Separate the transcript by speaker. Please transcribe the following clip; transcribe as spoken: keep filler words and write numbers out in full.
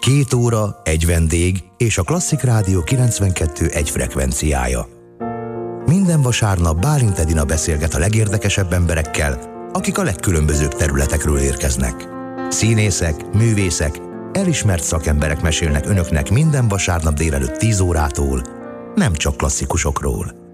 Speaker 1: Két óra, egy vendég és a Klasszik Rádió kilencvenkettő egy frekvenciája. Minden vasárnap Bálint Edina beszélget a legérdekesebb emberekkel, akik a legkülönbözőbb területekről érkeznek. Színészek, művészek, elismert szakemberek mesélnek önöknek minden vasárnap délelőtt tíz órától, nem csak klasszikusokról.